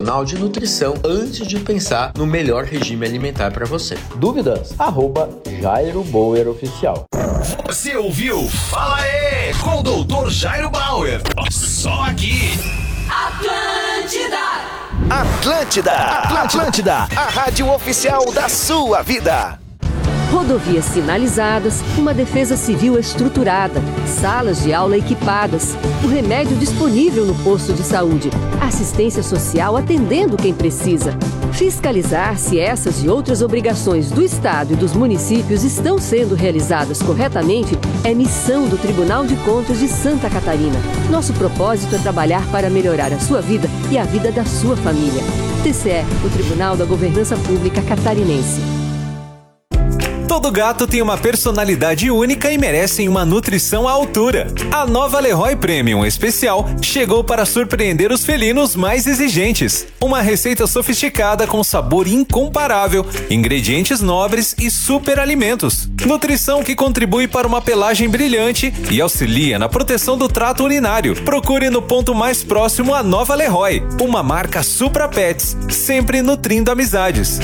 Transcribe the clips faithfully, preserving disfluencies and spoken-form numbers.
Nacional de Nutrição antes de pensar no melhor regime alimentar para você. Dúvidas? Arroba Jairo Bauer Oficial. Você ouviu? Fala aí, com o doutor Jairo Bauer. Só aqui. Atlântida! Atlântida! Atlântida! A rádio oficial da sua vida. Rodovias sinalizadas, uma defesa civil estruturada, salas de aula equipadas, o remédio disponível no posto de saúde, assistência social atendendo quem precisa. Fiscalizar se essas e outras obrigações do Estado e dos municípios estão sendo realizadas corretamente é missão do Tribunal de Contas de Santa Catarina. Nosso propósito é trabalhar para melhorar a sua vida e a vida da sua família. T C E, o Tribunal da Governança Pública Catarinense. Todo gato tem uma personalidade única e merecem uma nutrição à altura. A nova Leroy Premium Especial chegou para surpreender os felinos mais exigentes. Uma receita sofisticada com sabor incomparável, ingredientes nobres e superalimentos. Nutrição que contribui para uma pelagem brilhante e auxilia na proteção do trato urinário. Procure no ponto mais próximo a nova Leroy, uma marca Supra Pets, sempre nutrindo amizades.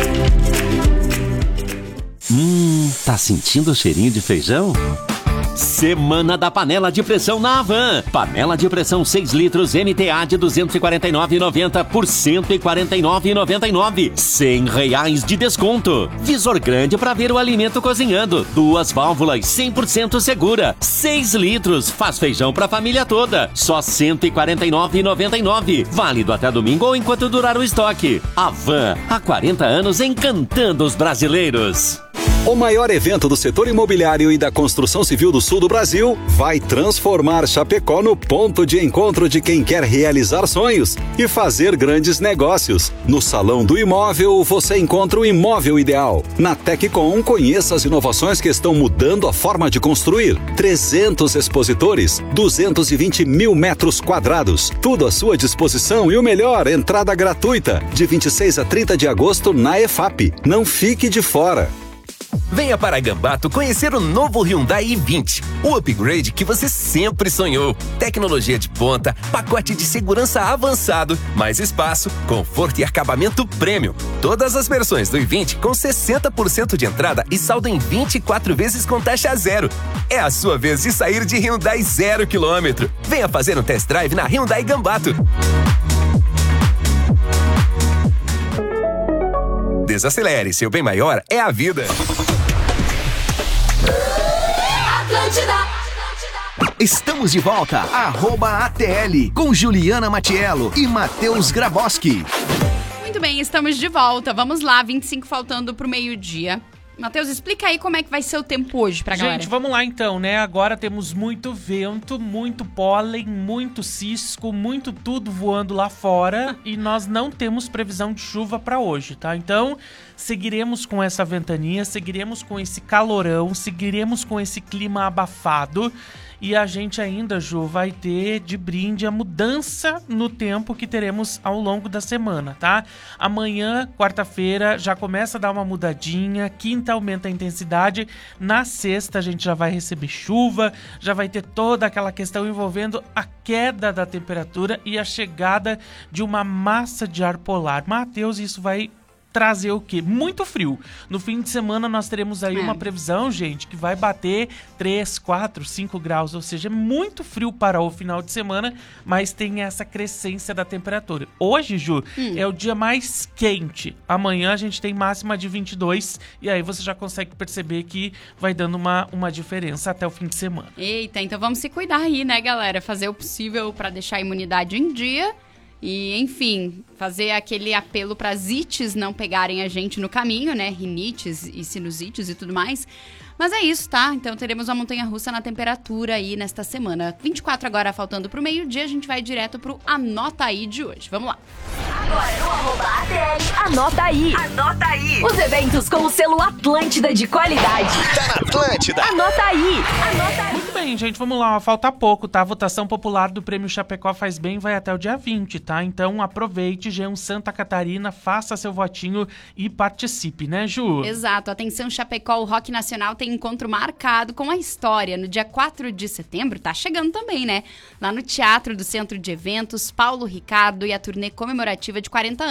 Hum, tá sentindo o cheirinho de feijão? Semana da panela de pressão na Havan. Panela de pressão seis litros M T A de duzentos e quarenta e nove reais e noventa centavos por cento e quarenta e nove reais e noventa e nove centavos. cem reais de desconto. Visor grande para ver o alimento cozinhando. Duas válvulas cem por cento segura. seis litros. Faz feijão para a família toda. Só cento e quarenta e nove reais e noventa e nove centavos. Válido até domingo ou enquanto durar o estoque. Havan, há quarenta anos encantando os brasileiros. O maior evento do setor imobiliário e da construção civil do sul do Brasil vai transformar Chapecó no ponto de encontro de quem quer realizar sonhos e fazer grandes negócios. No Salão do Imóvel, você encontra o imóvel ideal. Na Teccom, conheça as inovações que estão mudando a forma de construir. trezentos expositores, duzentos e vinte mil metros quadrados. Tudo à sua disposição e o melhor, entrada gratuita. De vinte e seis a trinta de agosto na E F A P. Não fique de fora. Venha para Gambato conhecer o novo Hyundai i vinte, o upgrade que você sempre sonhou. Tecnologia de ponta, pacote de segurança avançado, mais espaço, conforto e acabamento premium. Todas as versões do i vinte com sessenta por cento de entrada e saldo em vinte e quatro vezes com taxa zero. É a sua vez de sair de Hyundai zero quilômetro. Venha fazer um test drive na Hyundai Gambato. Desacelere, seu bem maior é a vida. Atlântida! Estamos de volta, arroba A T L, com Juliana Matiello e Matheus Graboski. Muito bem, estamos de volta. Vamos lá, vinte e cinco faltando pro meio-dia. Matheus, explica aí como é que vai ser o tempo hoje pra galera. Gente, vamos lá então, né? Agora temos muito vento, muito pólen, muito cisco, muito tudo voando lá fora e nós não temos previsão de chuva pra hoje, tá? Então, seguiremos com essa ventania, seguiremos com esse calorão, seguiremos com esse clima abafado. E a gente ainda, Ju, vai ter de brinde a mudança no tempo que teremos ao longo da semana, tá? Amanhã, quarta-feira, já começa a dar uma mudadinha, quinta aumenta a intensidade, na sexta a gente já vai receber chuva, já vai ter toda aquela questão envolvendo a queda da temperatura e a chegada de uma massa de ar polar. Matheus, isso vai trazer o quê? Muito frio. No fim de semana nós teremos aí é. uma previsão, gente, que vai bater três, quatro, cinco graus, ou seja, é muito frio para o final de semana, mas tem essa crescência da temperatura. Hoje, Ju, hum. é o dia mais quente. Amanhã a gente tem máxima de vinte e dois e aí você já consegue perceber que vai dando uma, uma diferença até o fim de semana. Eita, então vamos se cuidar aí, né, galera? Fazer o possível para deixar a imunidade em dia. E, enfim, fazer aquele apelo para as ites não pegarem a gente no caminho, né? Rinites e sinusites e tudo mais. Mas é isso, tá? Então teremos uma montanha-russa na temperatura aí nesta semana. vinte e quatro agora faltando pro meio-dia, a gente vai direto pro Anota Aí de hoje. Vamos lá. Agora no arroba A T L, anota aí. Anota aí. Os eventos com o selo Atlântida de qualidade. Tá na Atlântida. Anota aí. Anota aí. Muito bem, gente, vamos lá. Falta pouco, tá? A votação popular do Prêmio Chapecó Faz Bem vai até o dia vinte, tá? Então aproveite, G um Santa Catarina, faça seu votinho e participe, né, Ju? Exato. Atenção, Chapecó, o Rock Nacional tem encontro marcado com a história. No dia quatro de setembro, tá chegando também, né? Lá no Teatro do Centro de Eventos, Paulo Ricardo e a turnê comemorativa de quarenta anos.